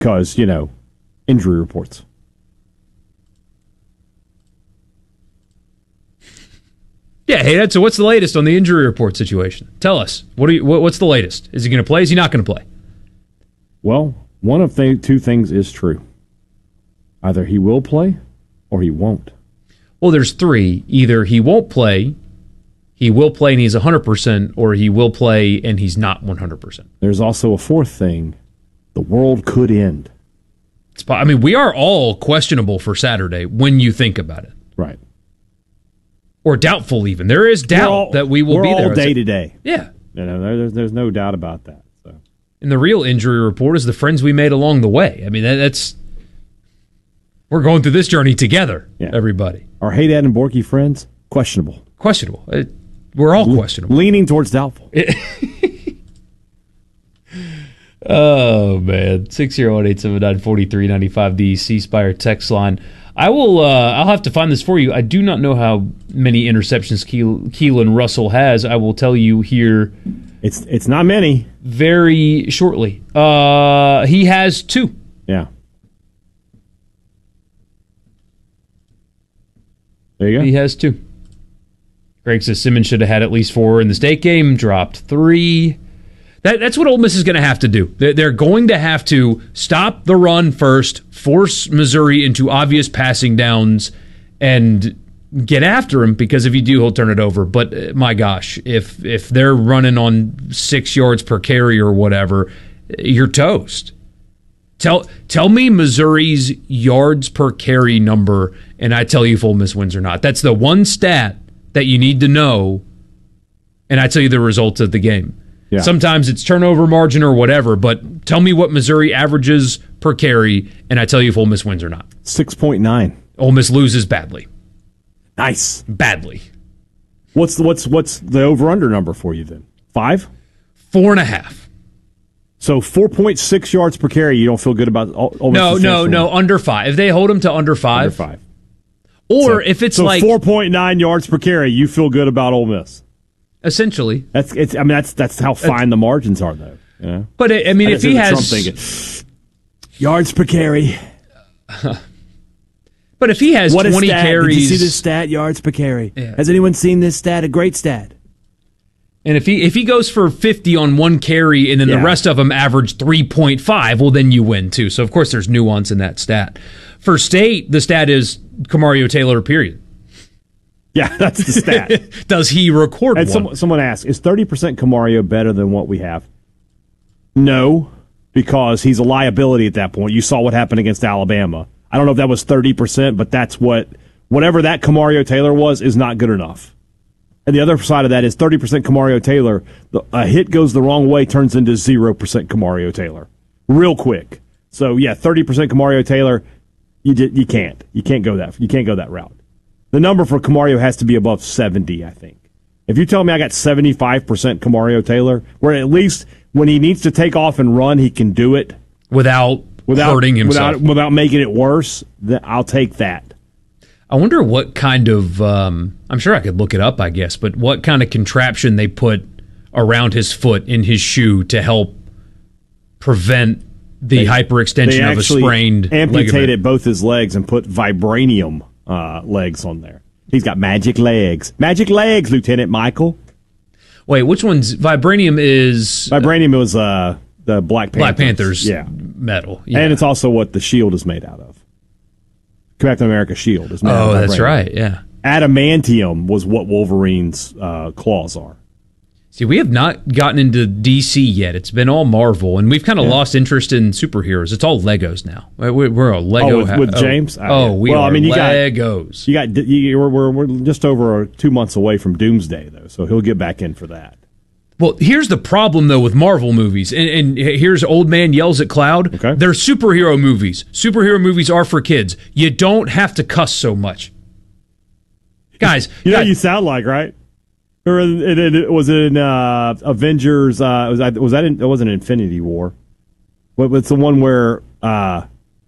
because, injury reports. Yeah, hey, so what's the latest on the injury report situation? Tell us. What's the latest? Is he going to play? Is he not going to play? Well, one of two things is true. Either he will play or he won't. Well, there's three. Either he won't play, he will play and he's 100%, or he will play and he's not 100%. There's also a fourth thing. The world could end. We are all questionable for Saturday when you think about it. Right. Or doubtful even. There is doubt that we will be there. We're all day to day. Yeah. There's no doubt about that. So. And the real injury report is the friends we made along the way. That's... We're going through this journey together, everybody. Our Hey Dad and Borky friends, questionable. Questionable. We're all questionable. Leaning towards doubtful. Oh, man. 601-879-4395, the C Spire text line. I'll have to find this for you. I do not know how many interceptions Keelan Russell has. I will tell you here. It's not many. Very shortly. He has 2. Yeah. There you go. He has 2. Greg says Simmons should have had at least 4 in the state game, dropped 3. That's what Ole Miss is going to have to do. They're going to have to stop the run first, force Missouri into obvious passing downs, and get after him, because if you do, he'll turn it over. But my gosh, if they're running on 6 yards per carry or whatever, you're toast. Tell me Missouri's yards per carry number, and I tell you if Ole Miss wins or not. That's the one stat that you need to know, and I tell you the results of the game. Yeah. Sometimes it's turnover margin or whatever, but tell me what Missouri averages per carry, and I tell you if Ole Miss wins or not. 6.9. Ole Miss loses badly. Nice. Badly. What's the over-under number for you then? 5? 4.5. So 4.6 yards per carry, you don't feel good about Ole Miss? No, under 5. If they hold them to under 5. Under 5. Or if it's like 4.9 yards per carry, you feel good about Ole Miss. Essentially. That's how fine the margins are, though. Yeah. But if he has thinking, yards per carry. But if he has 20 carries, did you see this stat? Yards per carry. Yeah. Has anyone seen this stat? A great stat. And if he goes for 50 on one carry and then the rest of them average 3.5, well, then you win too. So of course there's nuance in that stat. For State, the stat is Kamario Taylor, period. Yeah, that's the stat. Does he record and one? Someone asked, is 30% Kamario better than what we have? No, because he's a liability at that point. You saw what happened against Alabama. I don't know if that was 30%, but that's whatever that Kamario Taylor was is not good enough. And the other side of that is 30% Kamario Taylor. A hit goes the wrong way, turns into 0% Kamario Taylor. Real quick. So, 30% Kamario Taylor, you can't go that route. The number for Kamario has to be above 70, I think. If you tell me I got 75% Kamario Taylor, where at least when he needs to take off and run, he can do it without hurting himself, without making it worse, then I'll take that. I wonder what kind of, I'm sure I could look it up, I guess, but what kind of contraption they put around his foot in his shoe to help prevent the hyperextension of a sprained ligament. They amputated both his legs and put vibranium legs on there. He's got magic legs. Magic legs, Lieutenant Michael. Wait, which one's vibranium is? Vibranium was the Black Panthers. Black Panthers metal. Yeah. And it's also what the shield is made out of. Captain America's shield is made out of vibranium. That's right, yeah. Adamantium was what Wolverine's claws are. See, we have not gotten into DC yet. It's been all Marvel, and we've kind of lost interest in superheroes. It's all Legos now. We're a Lego. With James? We are Legos. We're just over 2 months away from Doomsday, though, so he'll get back in for that. Well, here's the problem, though, with Marvel movies. And here's Old Man Yells at Cloud. Okay. They're superhero movies. Superhero movies are for kids. You don't have to cuss so much. Guys. You sound like, right? Or it was in Avengers. It wasn't Infinity War. What's the one where Captain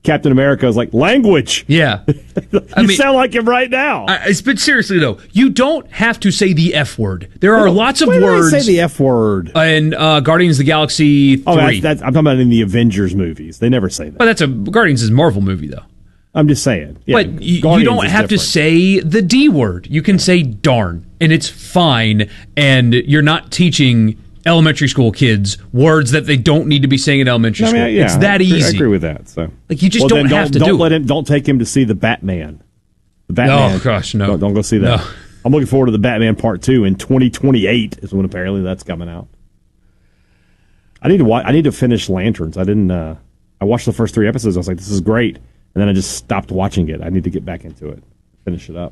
Captain America is like, language. Yeah. You sound like him right now. But seriously, though, you don't have to say the F word. There are lots of Why words. Did I say the F word? In Guardians of the Galaxy 3. Oh, I'm talking about in the Avengers movies. They never say that. But Guardians is a Marvel movie, though. I'm just saying. Yeah, but you don't have to say the D word. You can say darn, and it's fine, and you're not teaching elementary school kids words that they don't need to be saying in elementary school. It's that easy. I agree with that. So, you just don't have to do it. Don't take him to see the Batman. The Batman. Oh, gosh, no. Don't go see that. No. I'm looking forward to the Batman Part 2 in 2028 is when apparently that's coming out. I need to finish Lanterns. I watched the first 3 episodes. I was like, this is great. And then I just stopped watching it. I need to get back into it. Finish it up.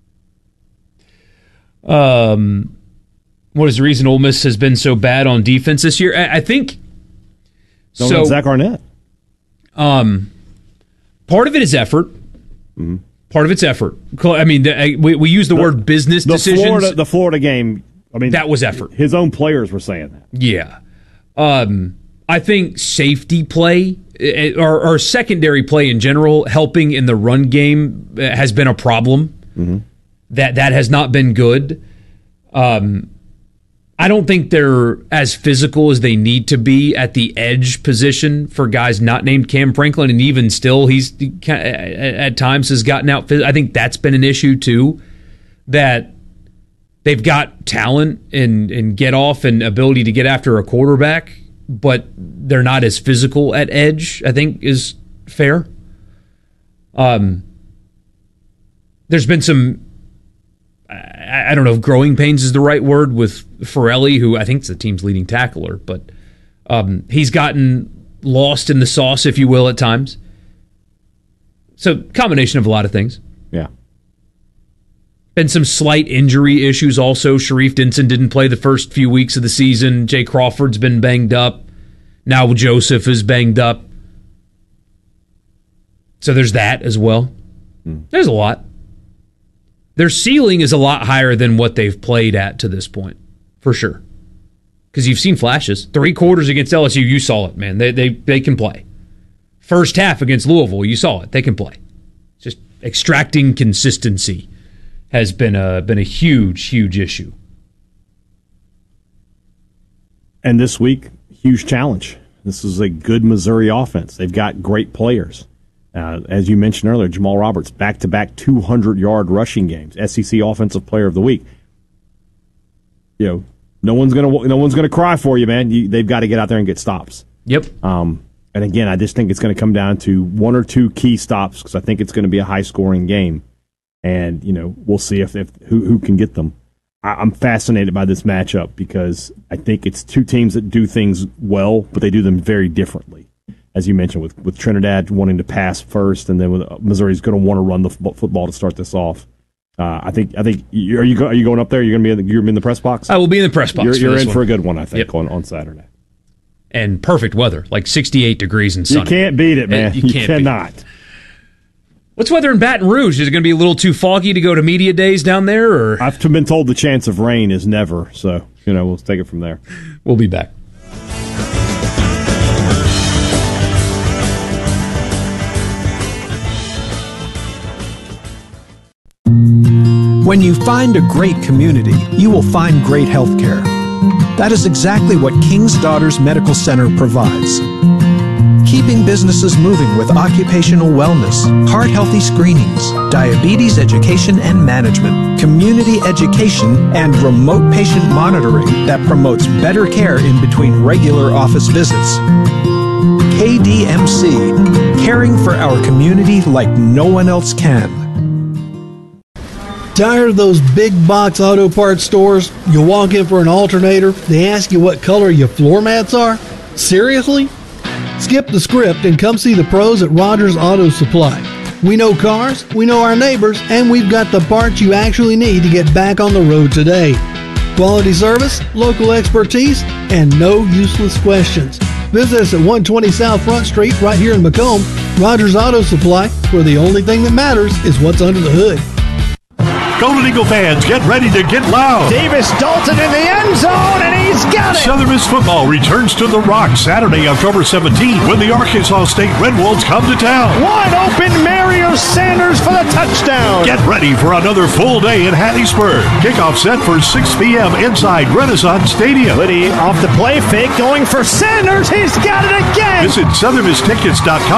What is the reason Ole Miss has been so bad on defense this year? I think... Zach Arnett. Part of it is effort. Mm-hmm. Part of it's effort. I mean, we use the word business decisions. The Florida game, I mean... That was effort. His own players were saying that. Yeah. I think safety play... Or secondary play in general, helping in the run game has been a problem. Mm-hmm. That has not been good. I don't think they're as physical as they need to be at the edge position for guys not named Cam Franklin, and even still, he's at times has gotten out. I think that's been an issue too. That they've got talent and get off and ability to get after a quarterback, but they're not as physical at edge, I think is fair. There's been some, I don't know if growing pains is the right word with Farrelly, who I think is the team's leading tackler, but he's gotten lost in the sauce, if you will, at times. So, combination of a lot of things. Yeah. Been some slight injury issues also. Sharif Denson didn't play the first few weeks of the season. Jay Crawford's been banged up. Now Joseph is banged up. So there's that as well. There's a lot. Their ceiling is a lot higher than what they've played at to this point, for sure. Because you've seen flashes. 3 quarters against LSU, you saw it, man. They can play. First half against Louisville, you saw it. They can play. Just extracting consistency has been a huge issue. And this week, huge challenge. This is a good Missouri offense. They've got great players. As you mentioned earlier, Jamal Roberts, back-to-back 200-yard rushing games, SEC Offensive Player of the Week. You know, no one's gonna cry for you, man. They've got to get out there and get stops. Yep. And again, I just think it's going to come down to 1 or 2 key stops because I think it's going to be a high-scoring game. And, you know, we'll see if who can get them. I'm fascinated by this matchup because I think it's 2 teams that do things well, but they do them very differently. As you mentioned, with Trinidad wanting to pass first, and then with Missouri's going to want to run the football to start this off. I think. Are you going up there? You're going to be in the press box. I will be in the press box. You're in for a good one, I think, on Saturday. And perfect weather, like 68 degrees and sunny. You can't beat it, man. You cannot. What's weather in Baton Rouge? Is it going to be a little too foggy to go to media days down there? Or I've been told the chance of rain is never, so we'll take it from there. We'll be back. When you find a great community, you will find great health care. That is exactly what King's Daughters Medical Center provides. Keeping businesses moving with occupational wellness, heart-healthy screenings, diabetes education and management, community education, and remote patient monitoring that promotes better care in between regular office visits. KDMC, caring for our community like no one else can. Tired of those big box auto parts stores? You walk in for an alternator, they ask you what color your floor mats are? Seriously? Skip the script and come see the pros at Rogers Auto Supply. We know cars, we know our neighbors, and we've got the parts you actually need to get back on the road today. Quality service, local expertise, and no useless questions. Visit us at 120 South Front Street right here in Macomb. Rogers Auto Supply, where the only thing that matters is what's under the hood. Golden Eagle fans, get ready to get loud. Davis Dalton in the end zone, and he's got it. Southern Miss football returns to the Rock Saturday, October 17th, when the Arkansas State Red Wolves come to town. Wide open, Mario Sanders for the touchdown. Get ready for another full day in Hattiesburg. Kickoff set for 6 p.m. inside Renaissance Stadium. Liddy off the play fake, going for Sanders. He's got it again. Visit SouthernMissTickets.com